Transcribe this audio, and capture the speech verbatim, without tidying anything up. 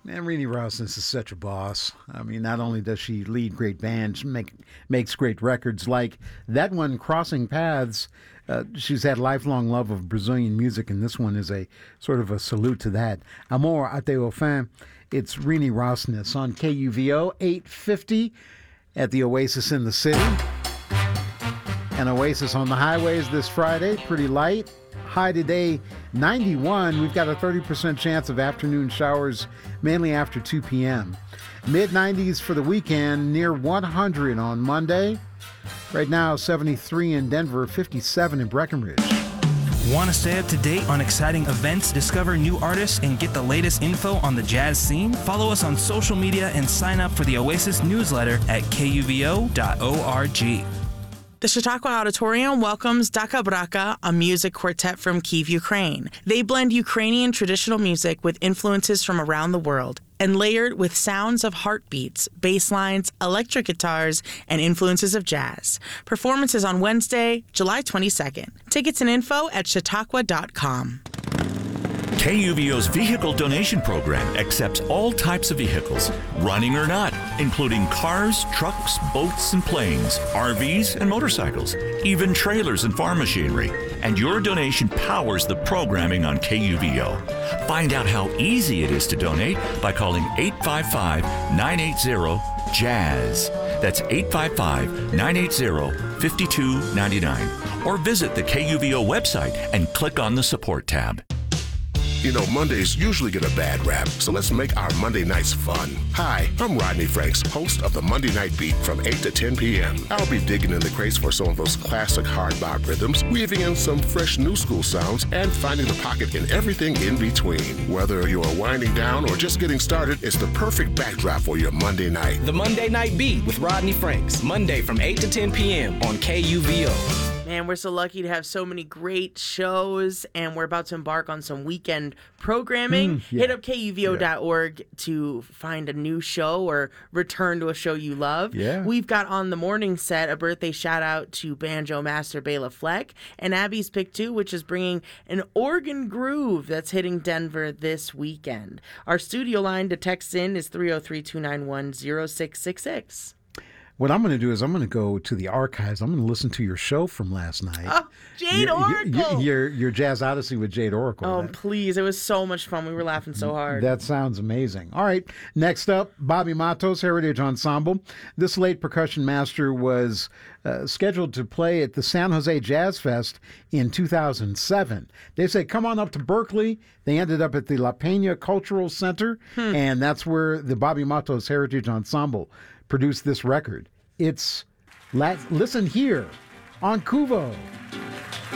Man, Renee Rosnes is such a boss. I mean, not only does she lead great bands, make makes great records like that one, Crossing Paths. Uh, she's had lifelong love of Brazilian music, and this one is a sort of a salute to that. Amor até o fim. It's Renee Rosnes on K U V O eight fifty at the Oasis in the City. And Oasis on the highways this Friday, pretty light. High today, ninety-one. We've got a thirty percent chance of afternoon showers, mainly after two p.m. mid nineties for the weekend, near one hundred on Monday. Right now, seventy-three in Denver, fifty-seven in Breckenridge. Want to stay up to date on exciting events, discover new artists, and get the latest info on the jazz scene? Follow us on social media and sign up for the Oasis newsletter at K U V O dot org. The Chautauqua Auditorium welcomes Daka Braka, a music quartet from Kyiv, Ukraine. They blend Ukrainian traditional music with influences from around the world and layered with sounds of heartbeats, bass lines, electric guitars, and influences of jazz. Performances on Wednesday, July twenty-second. Tickets and info at chautauqua dot com. K U V O's vehicle donation program accepts all types of vehicles, running or not, including cars, trucks, boats, and planes, R Vs, and motorcycles, even trailers and farm machinery. And your donation powers the programming on K U V O. Find out how easy it is to donate by calling eight five five, nine eight zero, jazz. That's eight five five, nine eight zero, five two nine nine. Or visit the K U V O website and click on the support tab. You know, Mondays usually get a bad rap, so let's make our Monday nights fun. Hi, I'm Rodney Franks, host of the Monday Night Beat from eight to ten p.m. I'll be digging in the crates for some of those classic hard bop rhythms, weaving in some fresh new school sounds, and finding the pocket in everything in between. Whether you're winding down or just getting started, it's the perfect backdrop for your Monday night. The Monday Night Beat with Rodney Franks, Monday from eight to ten p.m. on K U V O. Man, we're so lucky to have so many great shows, and we're about to embark on some weekend programming. Mm, yeah. Hit up K U V O dot org yeah. to find a new show or return to a show you love. Yeah. We've got on the morning set a birthday shout out to banjo master Bela Fleck and Abby's Pick two, which is bringing an organ groove that's hitting Denver this weekend. Our studio line to text in is three oh three, two nine one, oh six six six. What I'm going to do is I'm going to go to the archives. I'm going to listen to your show from last night. Oh, Jade your, Oracle. Your, your, your Jazz Odyssey with Jade Oracle. Oh, that, please. It was so much fun. We were laughing so hard. That sounds amazing. All right. Next up, Bobby Matos Heritage Ensemble. This late percussion master was uh, scheduled to play at the San Jose Jazz Fest in two thousand seven. They said, come on up to Berkeley. They ended up at the La Peña Cultural Center, hmm. and that's where the Bobby Matos Heritage Ensemble produced this record. It's, listen here on Kuvo.